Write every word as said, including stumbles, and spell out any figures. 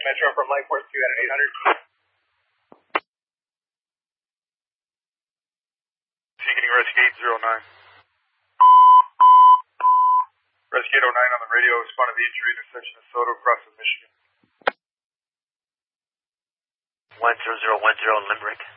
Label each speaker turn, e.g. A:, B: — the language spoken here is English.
A: Metro from Light Force two at eight hundred.
B: Getting Rescue eight zero nine. Rescue eight oh nine on the radio, responded to the injury intersection of Soto across of Michigan.
C: one zero zero one zero Limerick.